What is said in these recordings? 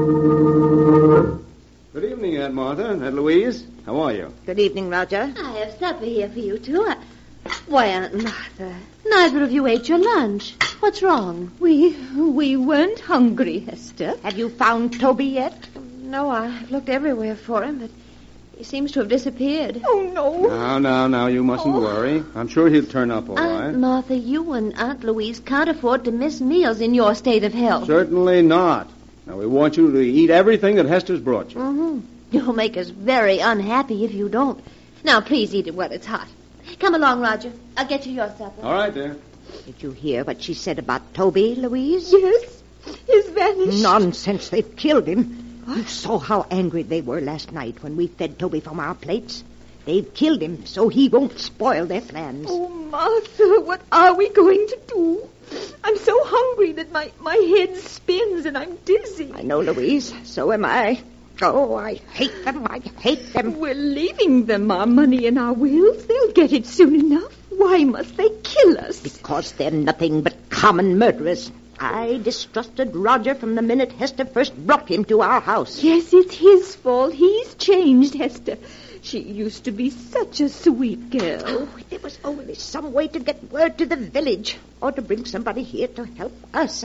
Good evening, Aunt Martha. Aunt Louise. How are you? Good evening, Roger. I have supper here for you, too. Why, Aunt Martha, neither of you ate your lunch. What's wrong? We weren't hungry, Hester. Have you found Toby yet? No, I've looked everywhere for him, but he seems to have disappeared. Oh, no. Now, you mustn't worry. I'm sure he'll turn up all right. Aunt Martha, you and Aunt Louise can't afford to miss meals in your state of health. Certainly not. Now, we want you to eat everything that Hester's brought you. Mm-hmm. You'll make us very unhappy if you don't. Now, please eat it while it's hot. Come along, Roger. I'll get you your supper. All right, dear. Did you hear what she said about Toby, Louise? Yes, he's vanished. Nonsense. They've killed him. You saw how angry they were last night when we fed Toby from our plates. They've killed him so he won't spoil their plans. Oh, Martha, what are we going to do? I'm so hungry that my head spins and I'm dizzy. I know, Louise. So am I. Oh, I hate them. I hate them. We're leaving them our money and our wills. They'll get it soon enough. Why must they kill us? Because they're nothing but common murderers. I distrusted Roger from the minute Hester first brought him to our house. Yes, it's his fault. He's changed, Hester. She used to be such a sweet girl. Oh, if there was only some way to get word to the village or to bring somebody here to help us.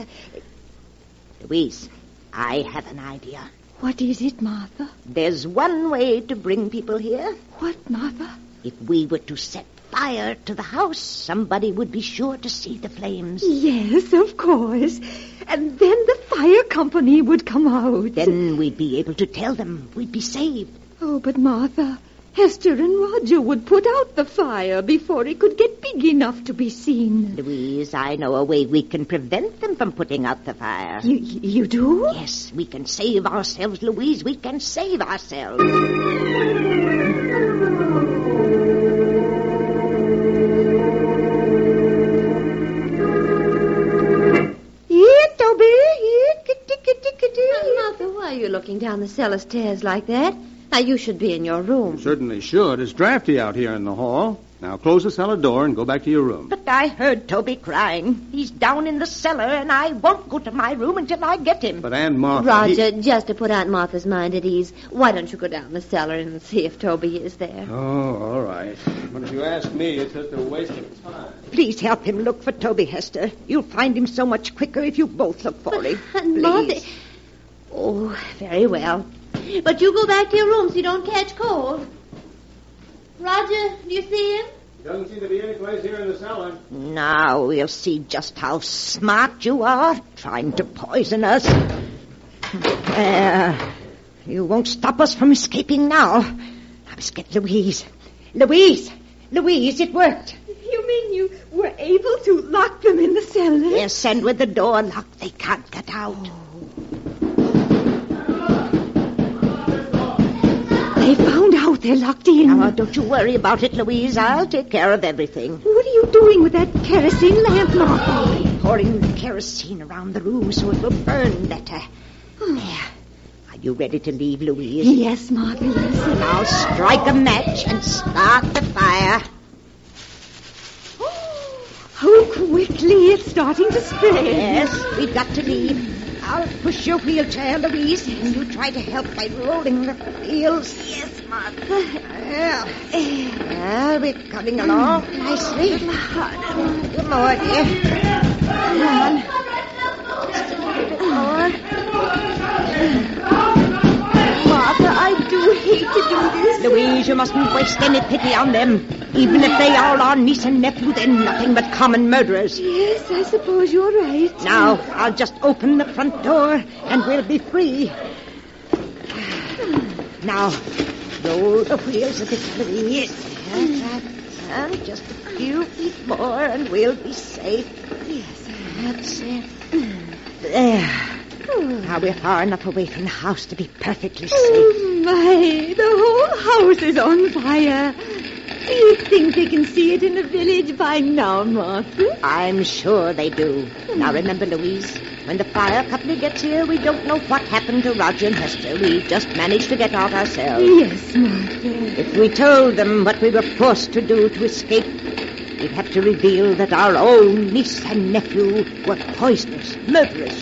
Louise, I have an idea. What is it, Martha? There's one way to bring people here. What, Martha? If we were to set fire to the house, somebody would be sure to see the flames. Yes, of course. And then the fire company would come out. Then we'd be able to tell them we'd be saved. Oh, but Martha, Hester and Roger would put out the fire before it could get big enough to be seen. Louise, I know a way we can prevent them from putting out the fire. You do? Yes, we can save ourselves, Louise. We can save ourselves. Here, Toby. Here. Kitty. Martha, why are you looking down the cellar stairs like that? Now, you should be in your room. Certainly should. It's drafty out here in the hall. Now, close the cellar door and go back to your room. But I heard Toby crying. He's down in the cellar, and I won't go to my room until I get him. But Aunt Martha... Roger, just to put Aunt Martha's mind at ease, why don't you go down the cellar and see if Toby is there? Oh, all right. But if you ask me, it's just a waste of time. Please help him look for Toby, Hester. You'll find him so much quicker if you both look for him. Aunt Martha... Oh, very well. But you go back to your room so you don't catch cold. Roger, do you see him? Doesn't seem to be any place here in the cellar. Now we'll see just how smart you are, trying to poison us. You won't stop us from escaping now. I must get Louise. Louise, it worked. You mean you were able to lock them in the cellar? Yes, and with the door locked, they can't get out. They found out they're locked in. Now, don't you worry about it, Louise. I'll take care of everything. What are you doing with that kerosene lamp, Martha? Pouring the kerosene around the room so it will burn better. There. Are you ready to leave, Louise? Yes, Martha, yes. Now strike a match and start the fire. How quickly it's starting to spread. Yes, we've got to leave. I'll push your wheelchair, Louise, and you try to help by rolling the wheels. Yes, Martha. Well, we're coming along nicely. A little more, dear. Come on. Just a little bit more. Martha, I do hate to do this. Louise, you mustn't waste any pity on them. Even if they are our niece and nephew, they're nothing but common murderers. Yes, I suppose you're right. Now, I'll just open the front door, and we'll be free. Now, roll the wheels a bit, Louise. And just a few feet more, and we'll be safe. Yes, That's it. There. Now we're far enough away from the house to be perfectly safe. Oh, my. The whole house is on fire. Do you think they can see it in the village by now, Martha? I'm sure they do. Now remember, Louise, when the fire company gets here, we don't know what happened to Roger and Hester. We just managed to get out ourselves. Yes, Martha. If we told them what we were forced to do to escape, we'd have to reveal that our own niece and nephew were poisoners, murderers.